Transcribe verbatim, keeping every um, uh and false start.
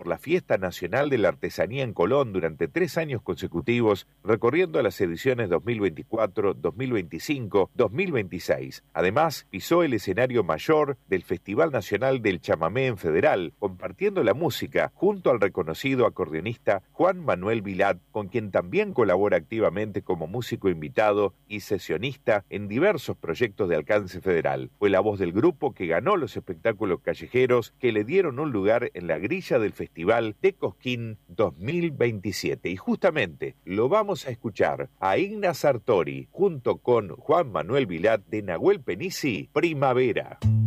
por la Fiesta Nacional de la Artesanía en Colón durante tres años consecutivos, recorriendo las ediciones dos mil veinticuatro, dos mil veinticinco, dos mil veintiséis. Además, pisó el escenario mayor del Festival Nacional del Chamamé en Federal, compartiendo la música junto al reconocido acordeonista Juan Manuel Vilat, con quien también colabora activamente como músico invitado y sesionista en diversos proyectos de alcance federal. Fue la voz del grupo que ganó los espectáculos callejeros que le dieron un lugar en la grilla del Festival de Cosquín dos mil veintisiete. Y justamente lo vamos a escuchar a Igna Sartori junto con Juan Manuel Vilat de Nahuel Penisi, Primavera.